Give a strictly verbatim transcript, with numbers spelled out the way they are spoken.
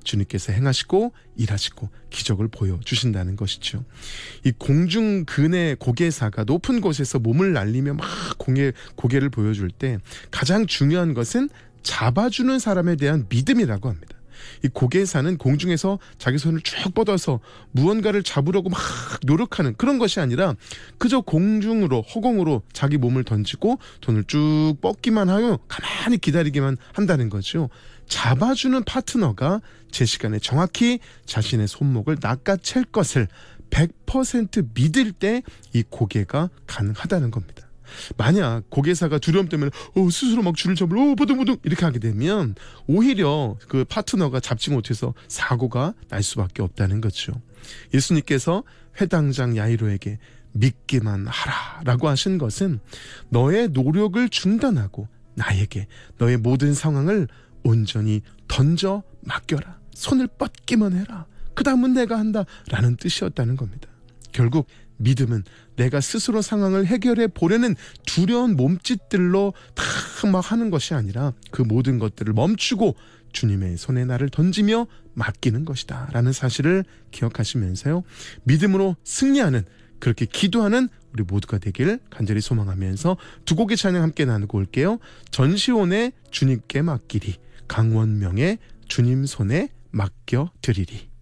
주님께서 행하시고 일하시고 기적을 보여주신다는 것이죠. 이 공중근의 고개사가 높은 곳에서 몸을 날리며 막 고개, 고개를 보여줄 때 가장 중요한 것은 잡아주는 사람에 대한 믿음이라고 합니다. 이 고개사는 공중에서 자기 손을 쭉 뻗어서 무언가를 잡으려고 막 노력하는 그런 것이 아니라 그저 공중으로 허공으로 자기 몸을 던지고 손을 쭉 뻗기만 하여 가만히 기다리기만 한다는 거죠. 잡아주는 파트너가 제 시간에 정확히 자신의 손목을 낚아챌 것을 백 퍼센트 믿을 때 이 고개가 가능하다는 겁니다. 만약 고개사가 두려움 때문에 어, 스스로 막 줄을 잡으려 어, 버둥버둥 이렇게 하게 되면 오히려 그 파트너가 잡지 못해서 사고가 날 수밖에 없다는 거죠. 예수님께서 회당장 야이로에게 믿기만 하라라고 하신 것은 너의 노력을 중단하고 나에게 너의 모든 상황을 온전히 던져 맡겨라. 손을 뻗기만 해라. 그 다음은 내가 한다라는 뜻이었다는 겁니다. 결국 믿음은 내가 스스로 상황을 해결해 보려는 두려운 몸짓들로 다 막 하는 것이 아니라 그 모든 것들을 멈추고 주님의 손에 나를 던지며 맡기는 것이다 라는 사실을 기억하시면서요, 믿음으로 승리하는, 그렇게 기도하는 우리 모두가 되길 간절히 소망하면서 두 곡의 찬양 함께 나누고 올게요. 전시온의 주님께 맡기리, 강원명의 주님 손에 맡겨드리리.